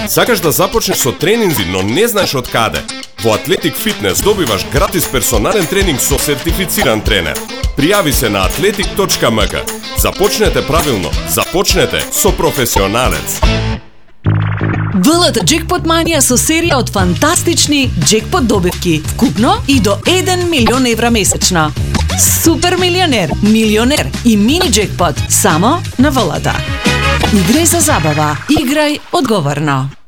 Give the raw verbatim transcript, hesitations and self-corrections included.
Сакаш да започнеш со тренинзи, но не знаеш од каде? Во Атлетик Фитнес добиваш гратис персонален тренинг со сертифициран тренер. Пријави се на атлетик точка ем ка. Започнете правилно, започнете со професионалец. ВЛТ Джекпот Манија со серија од фантастични джекпот добивки, вкупно и до еден милион евра месечно. Супер милионер, милионер и мини джекпот само на ВЛТ. Играј за забава, играј одговорно.